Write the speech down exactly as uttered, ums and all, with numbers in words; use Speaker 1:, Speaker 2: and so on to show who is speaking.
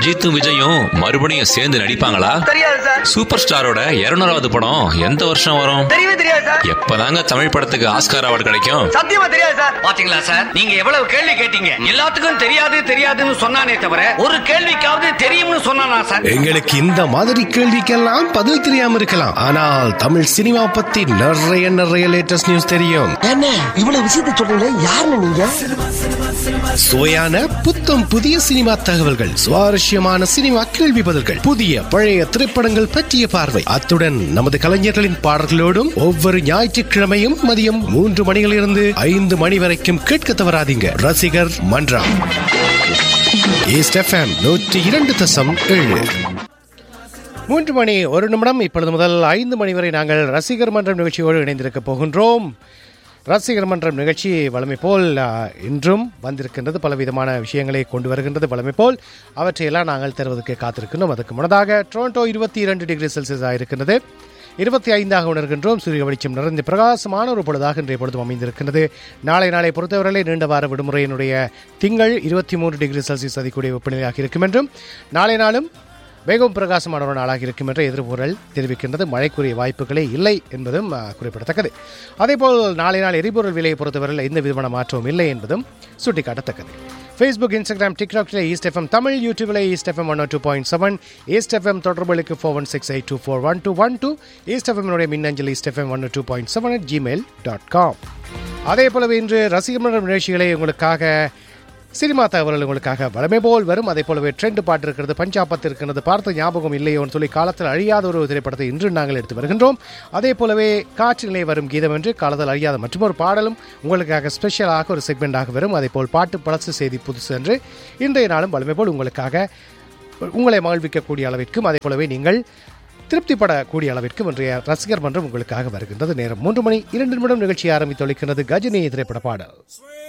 Speaker 1: அஜித்தும் விஜயும் மறுபடியும் சேர்ந்து நடிப்பாங்களா?
Speaker 2: தெரியாது சார்.
Speaker 1: சூப்பர் ஸ்டாரோட இருநூறாவது படம் எந்த வருஷம் வரும்?
Speaker 2: தெரியவே தெரியாது சார்.
Speaker 1: எப்பதாங்க தமிழ் படத்துக்கு ஆஸ்கார் அவார்டு கிடைக்கும்?
Speaker 2: சத்தியமா தெரியாது சார். பாத்தீங்களா சார், நீங்க எவ்வளவு கேள்வி கேட்டீங்க. எல்லாத்துக்கும் தெரியாது தெரியாதுன்னு சொன்னானே தவிர ஒரு கேள்விக்காவது தெரியும்னு சொன்னானா சார்?
Speaker 3: எங்களுக்கு இந்த மாதிரி கேள்விக்கெல்லாம் பதில் தெரியாம இருக்கலாம், ஆனால் தமிழ் சினிமா பத்தி நிறைய நிறைய லேட்டஸ்ட் நியூஸ் தெரியும்.
Speaker 4: என்ன இவ்வளவு விஷயத்தை சொல்றீங்க? யாருன்னு நீங்க?
Speaker 3: சுவையான புத்தம் புதிய சினிமா தகவல்கள், சுவாரஸ்யமான சினிமா கேள்வி பதில்கள், புதிய பழைய திரைப்படங்கள் பற்றிய பார்வை, அத்துடன் நமது கலைஞர்களின் பாடல்களோடும் ஒவ்வொரு ஞாயிற்றுக்கிழமையும் மதியம் மூன்று மணியிலிருந்து ஐந்து மணி வரைக்கும் கேட்க தவறாதீங்க. ரசிகர் மன்றம் ஈஸ்ட் எஃப்எம் நூற்றி இரண்டு தசம் ஏழு. மூன்று மணி ஒரு நிமிடம். இப்பொழுது முதல் ஐந்து மணி வரை நாங்கள் ரசிகர் மன்றம் நிகழ்ச்சியோடு இணைந்திருக்க போகின்றோம். ரசிகர் மன்றம் நிகழ்ச்சி வழமை போல் இன்றும் வந்திருக்கின்றது. பலவிதமான விஷயங்களை கொண்டு வருகின்றது வழமை போல். அவற்றையெல்லாம் நாங்கள் தருவதற்கு காத்திருக்கின்றோம். அதுக்கு முன்னதாக டொரண்டோ இருபத்தி இரண்டு டிகிரி செல்சியஸ் ஆகிருக்கின்றது. இருபத்தி ஐந்தாக உணர்கின்றோம். சூரிய வெளிச்சம் நிறைந்த பிரகாசமான ஒரு பொழுதாக இன்றைய பொழுதும் அமைந்திருக்கின்றது. நாளை நாளை பொறுத்தவரை நீண்ட வார விடுமுறையினுடைய திங்கள் இருபத்தி மூன்று டிகிரி செல்சியஸ் அதிகூடிய வெப்பநிலையாக இருக்கும் என்றும், நாளை நாளும் மிகவும் பிரகாசமான ஒரு நாளாக இருக்கும் என்ற எதிர்ப்புகள் தெரிவிக்கின்றது. மழைக்குரிய வாய்ப்புகளே இல்லை என்பதும் குறிப்பிடத்தக்கது. அதேபோல் நாளை நாள் எரிபொருள் விலையை பொறுத்தவரையில் எந்த விதமான மாற்றமும் இல்லை என்பதும் சுட்டிக்காட்டத்தக்கது. ஃபேஸ்புக், இன்ஸ்டாகிராம், டிக்டாக்ல ஈஸ்ட் எஃப்எம் தமிழ், யூடியூப்ல east FM one two point seven, east FM தொடர்புகளுக்கு four one six eight two four one two one two, east எஃப்எம்னுடைய மின்னஞ்சல் east FM one two point seven at Gmail dot com. அதே போலவே இன்று ரசிகர் மன்றம் நிகழ்ச்சிகளை உங்களுக்காக சினிமா தகவல்கள் உங்களுக்காக வளமை போல் வரும். அதே போலவே ட்ரெண்ட் பாட்டு இருக்கிறது, பஞ்சாபத்து இருக்கிறது, பார்த்த ஞாபகம் இல்லையோன்னு சொல்லி காலத்தில் அழியாத ஒரு திரைப்படத்தை இன்று நாங்கள் எடுத்து வருகின்றோம். அதே போலவே காற்று நிலை வரும் கீதம் என்று காலத்தில் அழியாத மற்றும் ஒரு பாடலும் உங்களுக்காக ஸ்பெஷலாக ஒரு செக்மெண்டாக வரும். அதே போல் பாட்டு பழசு செய்தி புதுசு என்று இன்றைய நாளும் வளமை போல் உங்களுக்காக உங்களை மகிழ்விக்கக்கூடிய அளவிற்கும் அதே போலவே நீங்கள் திருப்திப்படக்கூடிய அளவிற்கும் இன்றைய ரசிகர் மன்றம் உங்களுக்காக வருகின்றது. நேரம் மூன்று மணி இரண்டு நிமிடம். நிகழ்ச்சி ஆரம்பித்து ஒழிக்கின்றது கஜினி திரைப்பட பாடல்.